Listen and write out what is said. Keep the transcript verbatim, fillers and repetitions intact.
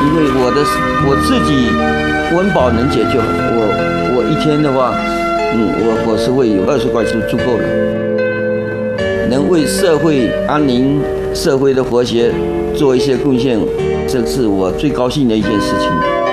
因为我的我自己温饱能解救我，我一天的话，嗯，我我是会有二十块钱足够了，能为社会安宁、社会的和谐做一些贡献，这是我最高兴的一件事情。